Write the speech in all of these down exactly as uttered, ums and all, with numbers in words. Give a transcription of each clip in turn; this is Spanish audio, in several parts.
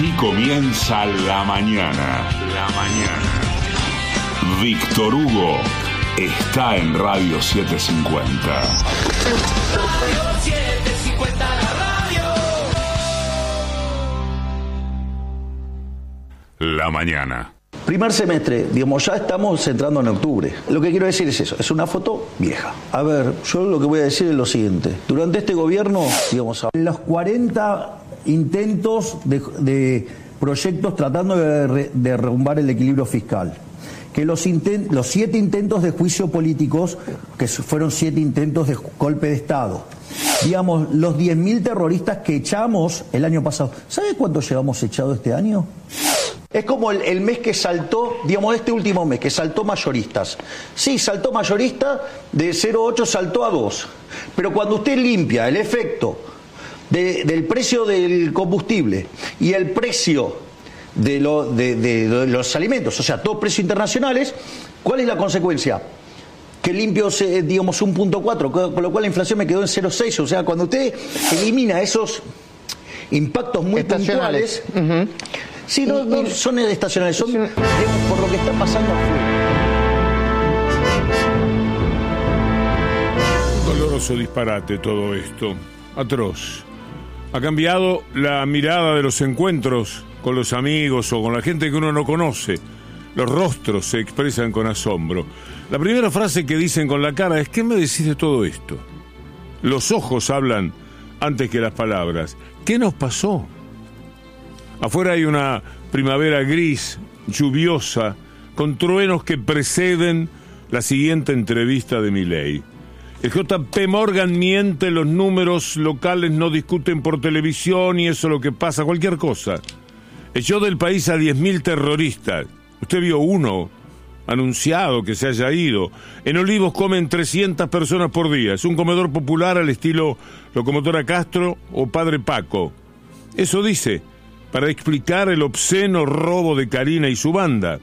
Así comienza la mañana. La mañana. Víctor Hugo está en Radio setecientos cincuenta. Radio setecientos cincuenta, la radio. La mañana. Primer semestre, digamos, ya estamos entrando en octubre. Lo que quiero decir es eso, es una foto vieja. A ver, yo lo que voy a decir es lo siguiente. Durante este gobierno, digamos, los cuarenta intentos de, de proyectos tratando de, de derrumbar el equilibrio fiscal, que los, intent, los siete intentos de juicio políticos, que fueron siete intentos de golpe de Estado, digamos, los diez mil terroristas que echamos el año pasado. ¿Sabe cuántos llevamos echados este año? Es como el, el mes que saltó, digamos, este último mes, que saltó mayoristas. Sí, saltó mayorista, de cero coma ocho saltó a dos. Pero cuando usted limpia el efecto de, del precio del combustible y el precio de, lo, de, de, de los alimentos, o sea, todos precios internacionales, ¿cuál es la consecuencia? Que limpio, digamos, un punto cuatro, con lo cual la inflación me quedó en cero coma seis. O sea, cuando usted elimina esos impactos muy puntuales... Uh-huh. Sí, no, no son estacionales, son digamos, por lo que está pasando afuera. Doloroso disparate todo esto, atroz. Ha cambiado la mirada de los encuentros con los amigos o con la gente que uno no conoce. Los rostros se expresan con asombro. La primera frase que dicen con la cara es: ¿qué me decís de todo esto? Los ojos hablan antes que las palabras. ¿Qué nos pasó? Afuera hay una primavera gris, lluviosa, con truenos que preceden la siguiente entrevista de Milei. El J P Morgan miente, los números locales no discuten por televisión y eso es lo que pasa, cualquier cosa. Echó del país a diez mil terroristas. Usted vio uno anunciado que se haya ido. En Olivos comen trescientas personas por día. Es un comedor popular al estilo Locomotora Castro o Padre Paco. Eso dice, para explicar el obsceno robo de Karina y su banda.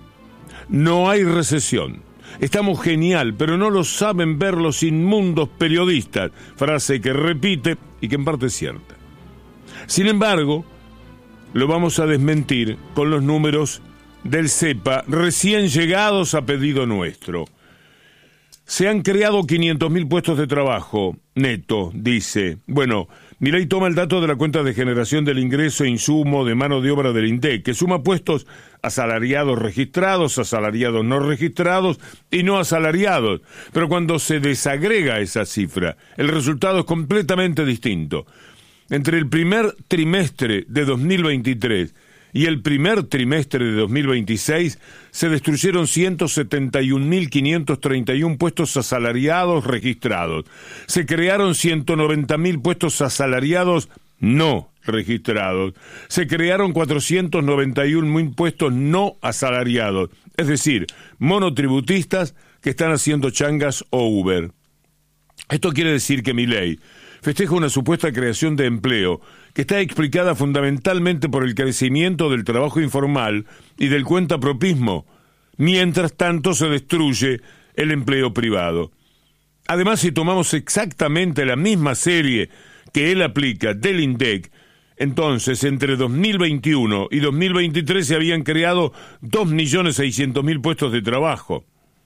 No hay recesión. Estamos genial, pero no lo saben ver los inmundos periodistas. Frase que repite y que en parte es cierta. Sin embargo, lo vamos a desmentir con los números del CEPA recién llegados a pedido nuestro. Se han creado quinientos mil puestos de trabajo, neto, dice. Bueno, Milei toma el dato de la cuenta de generación del ingreso e insumo de mano de obra del INDEC, que suma puestos asalariados registrados, asalariados no registrados y no asalariados. Pero cuando se desagrega esa cifra, el resultado es completamente distinto. Entre el primer trimestre de dos mil veintitrés y el primer trimestre de dos mil veintiséis se destruyeron ciento setenta y un mil quinientos treinta y uno puestos asalariados registrados. Se crearon ciento noventa mil puestos asalariados no registrados. Se crearon cuatrocientos noventa y un mil puestos no asalariados, es decir, monotributistas que están haciendo changas o Uber. Esto quiere decir que Milei festeja una supuesta creación de empleo que está explicada fundamentalmente por el crecimiento del trabajo informal y del cuentapropismo. Mientras tanto se destruye el empleo privado. Además, si tomamos exactamente la misma serie que él aplica del INDEC, entonces entre dos mil veintiuno y dos mil veintitrés se habían creado dos millones seiscientos mil puestos de trabajo.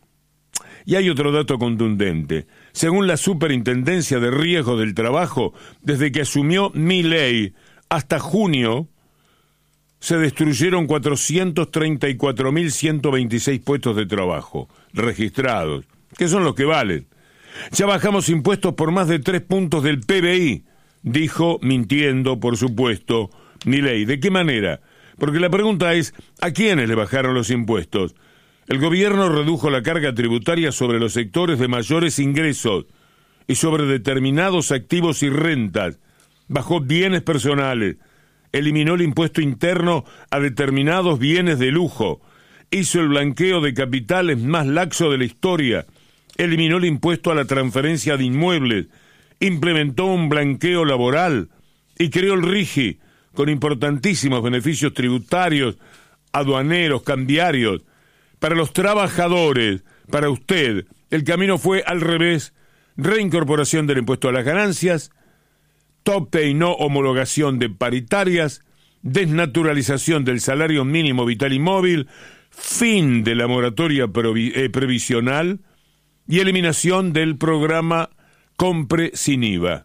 Y hay otro dato contundente. Según la Superintendencia de Riesgo del Trabajo, desde que asumió Milei hasta junio, se destruyeron cuatrocientos treinta y cuatro mil ciento veintiséis puestos de trabajo registrados, que son los que valen. Ya bajamos impuestos por más de tres puntos del P B I, dijo, mintiendo, por supuesto, Milei. ¿De qué manera? Porque la pregunta es, ¿a quiénes le bajaron los impuestos? El gobierno redujo la carga tributaria sobre los sectores de mayores ingresos y sobre determinados activos y rentas, bajó bienes personales, eliminó el impuesto interno a determinados bienes de lujo, hizo el blanqueo de capitales más laxo de la historia, eliminó el impuesto a la transferencia de inmuebles, implementó un blanqueo laboral y creó el RIGI con importantísimos beneficios tributarios, aduaneros, cambiarios. Para los trabajadores, para usted, el camino fue al revés: reincorporación del impuesto a las ganancias, tope y no homologación de paritarias, desnaturalización del salario mínimo vital y móvil, fin de la moratoria provi- eh, previsional y eliminación del programa Compre sin I V A.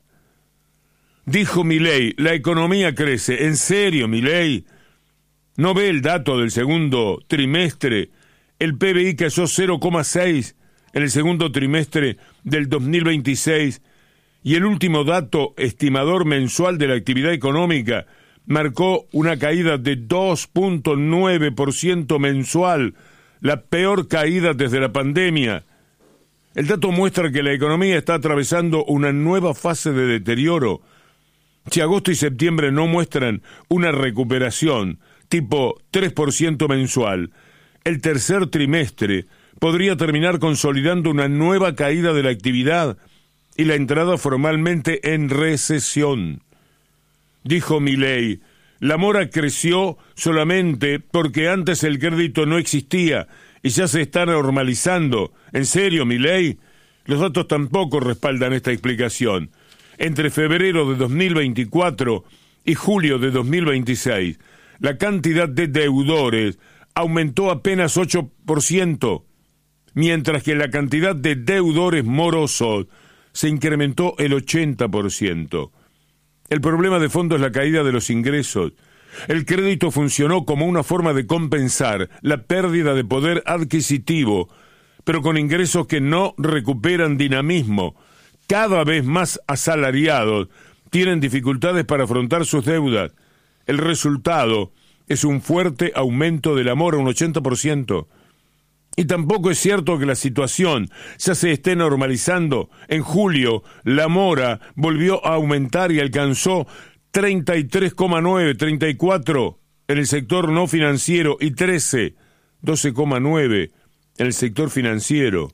Dijo Milei, la economía crece. ¿En serio, Milei? ¿No ve el dato del segundo trimestre? El P B I cayó cero coma seis en el segundo trimestre del dos mil veintiséis y el último dato estimador mensual de la actividad económica marcó una caída de dos punto nueve por ciento mensual, la peor caída desde la pandemia. El dato muestra que la economía está atravesando una nueva fase de deterioro. Si agosto y septiembre no muestran una recuperación tipo tres por ciento mensual, el tercer trimestre podría terminar consolidando una nueva caída de la actividad y la entrada formalmente en recesión. Dijo Milei, la mora creció solamente porque antes el crédito no existía y ya se está normalizando. ¿En serio, Milei? Los datos tampoco respaldan esta explicación. Entre febrero de dos mil veinticuatro y julio de dos mil veintiséis, la cantidad de deudores aumentó apenas ocho por ciento, mientras que la cantidad de deudores morosos se incrementó el ochenta por ciento. El problema de fondo es la caída de los ingresos. El crédito funcionó como una forma de compensar la pérdida de poder adquisitivo, pero con ingresos que no recuperan dinamismo. Cada vez más asalariados tienen dificultades para afrontar sus deudas. El resultado es un fuerte aumento de la mora, un ochenta por ciento. Y tampoco es cierto que la situación ya se esté normalizando. En julio, la mora volvió a aumentar y alcanzó treinta y tres coma nueve, treinta y cuatro en el sector no financiero y trece, doce coma nueve en el sector financiero.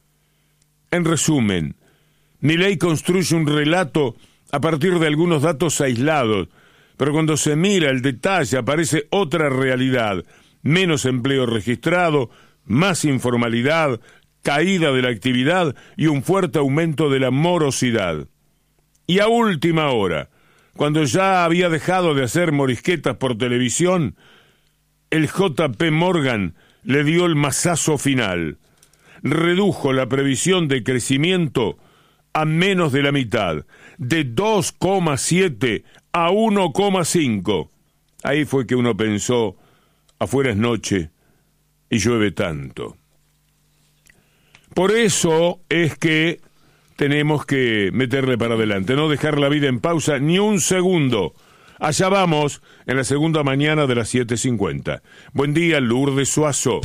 En resumen, Milei construye un relato a partir de algunos datos aislados, pero cuando se mira el detalle aparece otra realidad: menos empleo registrado, más informalidad, caída de la actividad y un fuerte aumento de la morosidad. Y a última hora, cuando ya había dejado de hacer morisquetas por televisión, el J P Morgan le dio el mazazo final. Redujo la previsión de crecimiento a menos de la mitad, de dos coma siete a uno coma cinco. Ahí fue que uno pensó, afuera es noche y llueve tanto. Por eso es que tenemos que meterle para adelante, no dejar la vida en pausa ni un segundo. Allá vamos en la segunda mañana de las siete cincuenta. Buen día, Lourdes Suazo.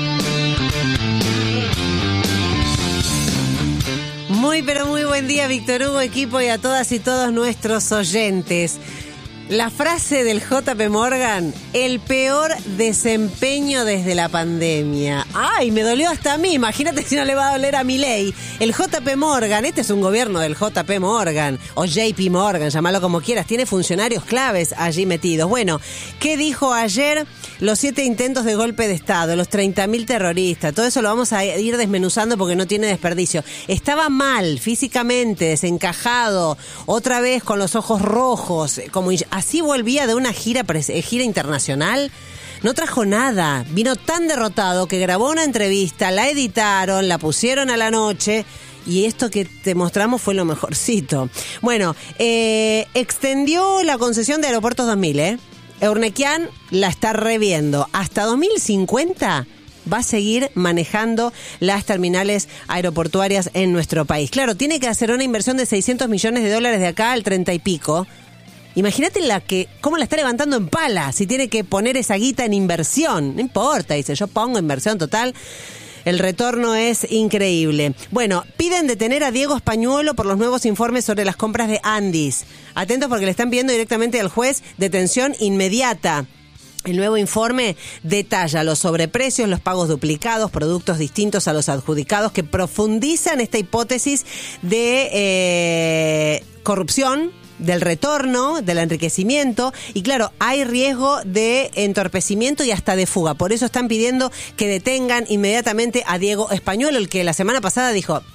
Muy pero muy buen día, Víctor Hugo, equipo, y a todas y todos nuestros oyentes. La frase del J P Morgan, el peor desempeño desde la pandemia. Ay, me dolió hasta a mí, imagínate si no le va a doler a Milei. El J P Morgan, este es un gobierno del J P Morgan, o J P Morgan, llámalo como quieras, tiene funcionarios claves allí metidos. Bueno, ¿qué dijo ayer? Los siete intentos de golpe de Estado, los treinta mil terroristas, todo eso lo vamos a ir desmenuzando porque no tiene desperdicio. Estaba mal, físicamente, desencajado, otra vez con los ojos rojos, como así volvía de una gira, gira internacional. No trajo nada, vino tan derrotado que grabó una entrevista, la editaron, la pusieron a la noche y esto que te mostramos fue lo mejorcito. Bueno, eh, extendió la concesión de Aeropuertos dos mil, ¿eh? Eurnequian la está reviendo. Hasta dos mil cincuenta va a seguir manejando las terminales aeroportuarias en nuestro país. Claro, tiene que hacer una inversión de seiscientos millones de dólares de acá al treinta y pico. Imagínate la que, cómo la está levantando en pala, si tiene que poner esa guita en inversión. No importa, dice, yo pongo inversión total. El retorno es increíble. Bueno, piden detener a Diego Españuelo por los nuevos informes sobre las compras de Andis. Atentos porque le están pidiendo directamente al juez detención inmediata. El nuevo informe detalla los sobreprecios, los pagos duplicados, productos distintos a los adjudicados, que profundizan esta hipótesis de eh, corrupción, del retorno, del enriquecimiento, y claro, hay riesgo de entorpecimiento y hasta de fuga. Por eso están pidiendo que detengan inmediatamente a Diego Españuelo, el que la semana pasada dijo, sí,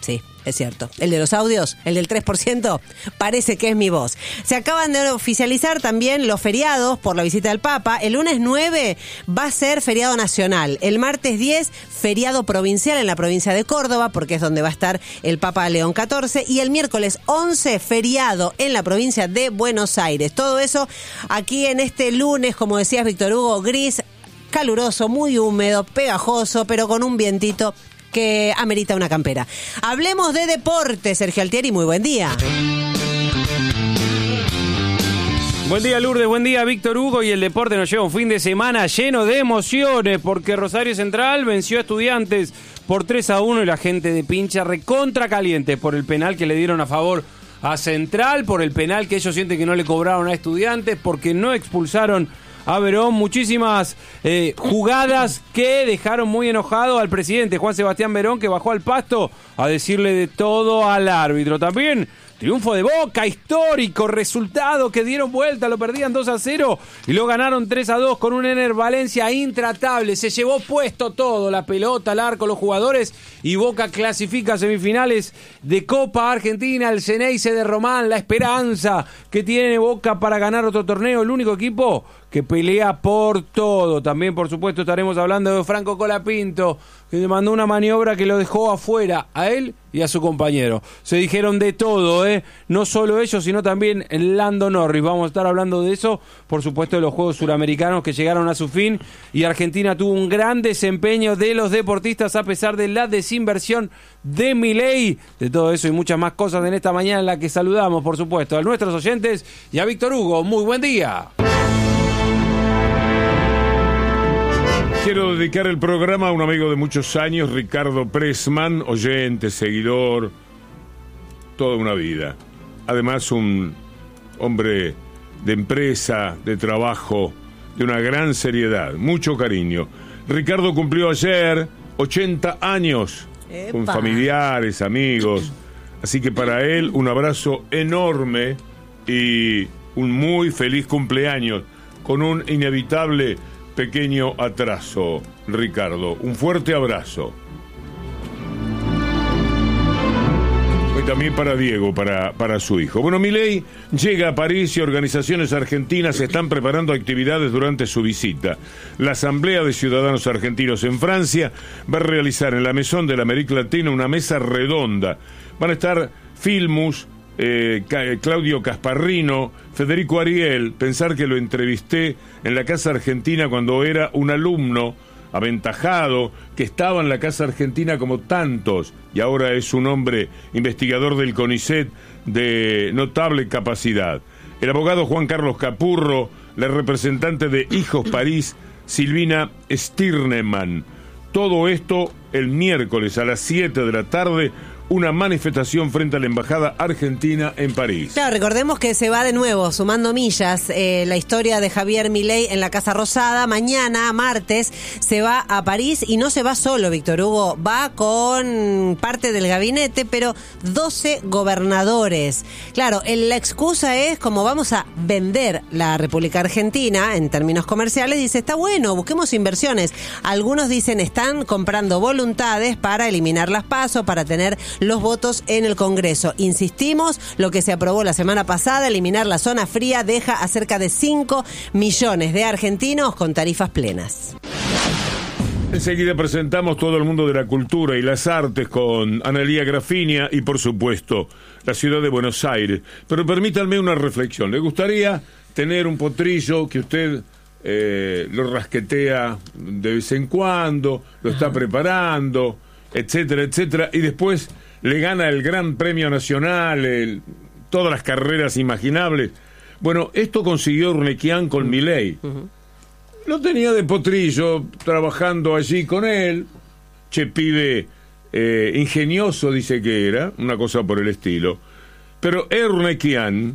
es cierto. El de los audios, el del tres por ciento, parece que es mi voz. Se acaban de oficializar también los feriados por la visita del Papa. El lunes nueve va a ser feriado nacional. El martes diez, feriado provincial en la provincia de Córdoba, porque es donde va a estar el Papa León catorce. Y el miércoles once, feriado en la provincia de Buenos Aires. Todo eso aquí en este lunes, como decías, Víctor Hugo, gris, caluroso, muy húmedo, pegajoso, pero con un vientito que amerita una campera. Hablemos de deporte, Sergio Altieri, muy buen día. Buen día, Lourdes, buen día, Víctor Hugo, y el deporte nos lleva un fin de semana lleno de emociones porque Rosario Central venció a Estudiantes por tres a uno y la gente de Pincha recontra caliente por el penal que le dieron a favor a Central, por el penal que ellos sienten que no le cobraron a Estudiantes, porque no expulsaron a Verón. Muchísimas eh, jugadas que dejaron muy enojado al presidente Juan Sebastián Verón, que bajó al pasto a decirle de todo al árbitro. También triunfo de Boca, histórico, resultado que dieron vuelta, lo perdían dos a cero y lo ganaron tres a dos con un Ener Valencia intratable. Se llevó puesto todo, la pelota, el arco, los jugadores, y Boca clasifica a semifinales de Copa Argentina. El Ceneice de Román, la esperanza que tiene Boca para ganar otro torneo, el único equipo que pelea por todo. También, por supuesto, estaremos hablando de Franco Colapinto, que le mandó una maniobra que lo dejó afuera a él y a su compañero. Se dijeron de todo, ¿eh? No solo ellos, sino también Lando Norris. Vamos a estar hablando de eso, por supuesto, de los Juegos Suramericanos que llegaron a su fin, y Argentina tuvo un gran desempeño de los deportistas a pesar de la desinversión de Milei. De todo eso y muchas más cosas en esta mañana en la que saludamos, por supuesto, a nuestros oyentes y a Víctor Hugo. Muy buen día. Quiero dedicar el programa a un amigo de muchos años, Ricardo Pressman, oyente, seguidor, toda una vida. Además, un hombre de empresa, de trabajo, de una gran seriedad, mucho cariño. Ricardo cumplió ayer ochenta años, ¡Epa! Con familiares, amigos. Así que para él, un abrazo enorme y un muy feliz cumpleaños, con un inevitable pequeño atraso, Ricardo. Un fuerte abrazo. Y también para Diego, para, para su hijo. Bueno, Milei llega a París y organizaciones argentinas están preparando actividades durante su visita. La Asamblea de Ciudadanos Argentinos en Francia va a realizar en la Maison de la América Latina una mesa redonda. Van a estar Filmus, Eh, Claudio Casparrino, Federico Ariel. Pensar que lo entrevisté en la Casa Argentina cuando era un alumno aventajado que estaba en la Casa Argentina como tantos, y ahora es un hombre investigador del CONICET de notable capacidad. El abogado Juan Carlos Capurro, la representante de Hijos París, Silvina Stirnemann. Todo esto el miércoles a las siete de la tarde, una manifestación frente a la Embajada Argentina en París. Claro, recordemos que se va de nuevo, sumando millas, eh, la historia de Javier Milei en la Casa Rosada. Mañana, martes, se va a París y no se va solo, Víctor Hugo. Va con parte del gabinete, pero doce gobernadores. Claro, la excusa es como vamos a vender la República Argentina en términos comerciales. Dice, está bueno, busquemos inversiones. Algunos dicen, están comprando voluntades para eliminar las PASO, para tener los votos en el Congreso. Insistimos, lo que se aprobó la semana pasada, eliminar la zona fría, deja a cerca de cinco millones de argentinos con tarifas plenas. Enseguida presentamos todo el mundo de la cultura y las artes con Analía Grafinia y, por supuesto, la ciudad de Buenos Aires. Pero permítanme una reflexión. ¿Le gustaría tener un potrillo que usted eh, lo rasquetea de vez en cuando, lo está preparando, etcétera, etcétera, y después le gana el Gran Premio Nacional, el, todas las carreras imaginables? Bueno, esto consiguió Urnequian con Milei. Uh-huh. Lo tenía de potrillo, trabajando allí con él. Che, pibe eh, ingenioso, dice que era, una cosa por el estilo. Pero Urnequian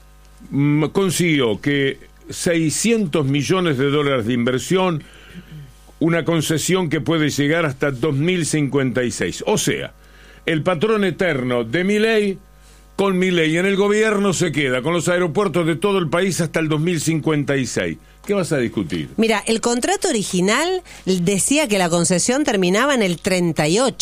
mm, consiguió que seiscientos millones de dólares de inversión, una concesión que puede llegar hasta dos mil cincuenta y seis. O sea, el patrón eterno de Milei, con Milei en el gobierno, se queda con los aeropuertos de todo el país hasta el dos mil cincuenta y seis. ¿Qué vas a discutir? Mira, el contrato original decía que la concesión terminaba en el treinta y ocho.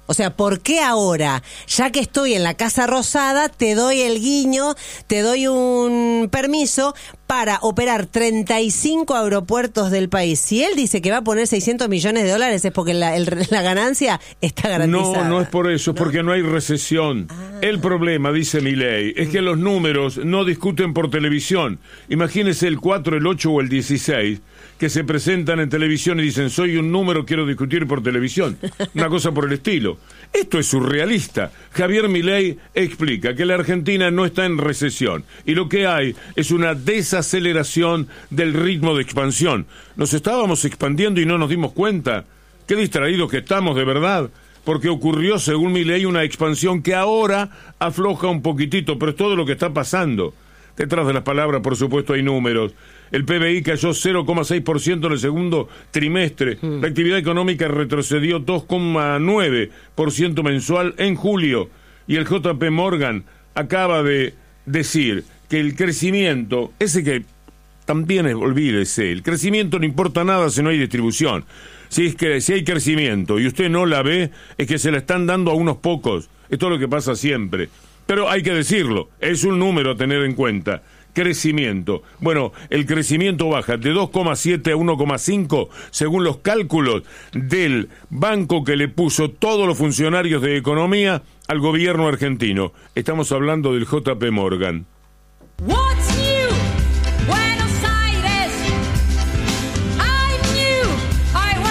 O sea, ¿por qué ahora, ya que estoy en la Casa Rosada, te doy el guiño, te doy un permiso para operar treinta y cinco aeropuertos del país? Si él dice que va a poner seiscientos millones de dólares es porque la, el, la ganancia está garantizada. No, no es por eso, es ¿No? porque no hay recesión. Ah. El problema, dice Milei, es que los números no discuten por televisión. Imagínese el cuatro, el ocho o el dieciséis, que se presentan en televisión y dicen, soy un número, quiero discutir por televisión. Una cosa por el estilo. Esto es surrealista. Javier Milei explica que la Argentina no está en recesión y lo que hay es una desaceleración del ritmo de expansión. Nos estábamos expandiendo y no nos dimos cuenta. Qué distraídos que estamos de verdad, porque ocurrió, según Milei, una expansión que ahora afloja un poquitito, pero es todo lo que está pasando. Detrás de las palabras, por supuesto, hay números. El P B I cayó cero coma seis por ciento en el segundo trimestre. Mm. La actividad económica retrocedió dos coma nueve por ciento mensual en julio. Y el J P Morgan acaba de decir que el crecimiento, ese que también es, olvídese, el crecimiento no importa nada si no hay distribución. Si es que si hay crecimiento y usted no la ve, es que se la están dando a unos pocos. Esto es lo que pasa siempre. Pero hay que decirlo, es un número a tener en cuenta. Crecimiento. Bueno, el crecimiento baja de dos coma siete a uno coma cinco según los cálculos del banco que le puso todos los funcionarios de economía al gobierno argentino. Estamos hablando del J P Morgan. What?